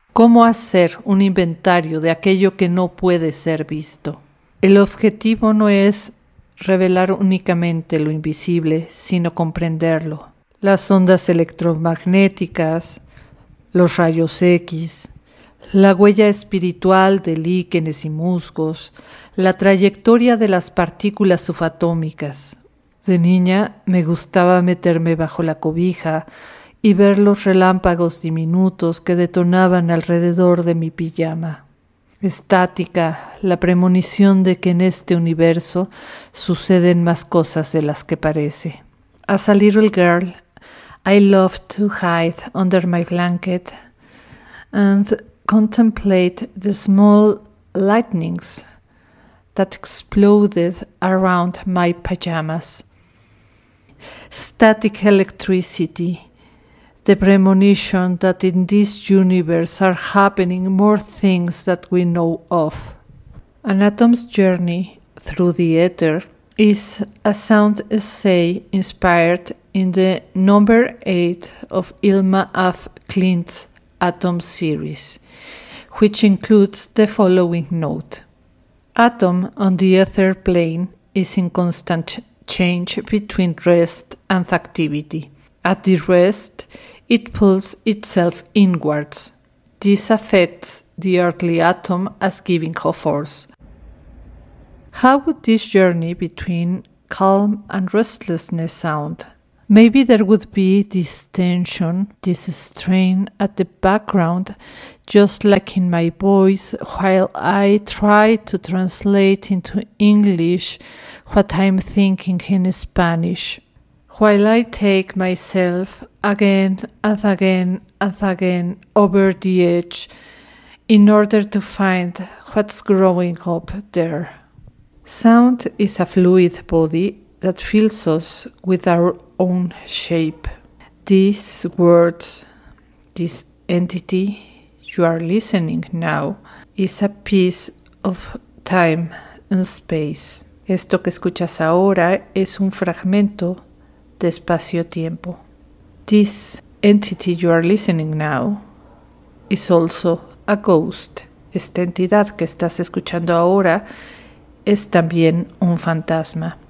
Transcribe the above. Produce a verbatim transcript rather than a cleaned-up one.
¿Cómo hacer un inventario de aquello que no puede ser visto? El objetivo no es revelar únicamente lo invisible, sino comprenderlo. Las ondas electromagnéticas, los rayos X, la huella espiritual de líquenes y musgos, la trayectoria de las partículas subatómicas. De niña me gustaba meterme bajo la cobija y ver los relámpagos diminutos que detonaban alrededor de mi pijama. Estática, la premonición de que en este universo suceden más cosas de las que parece. As a little girl, I loved to hide under my blanket and contemplate the small lightnings that exploded around my pajamas. Static electricity, the premonition that in this universe are happening more things that we know of. An atom's journey through the ether is a sound essay inspired in the number eight of Ilma Af Klint's Atom series, which includes the following note. Atom on the ether plane is in constant change between rest and activity. At the rest, it pulls itself inwards. This affects the earthly atom as giving her force. How would this journey between calm and restlessness sound? Maybe there would be this tension, this strain at the background, just like in my voice, while I try to translate into English what I'm thinking in Spanish. While I take myself again and again and again over the edge in order to find what's growing up there. Sound is a fluid body that fills us with our own shape. These words, this entity you are listening now, is a piece of time and space. Esto que escuchas ahora es un fragmento de espacio-tiempo. This entity you are listening now is also a ghost. Esta entidad que estás escuchando ahora es también un fantasma.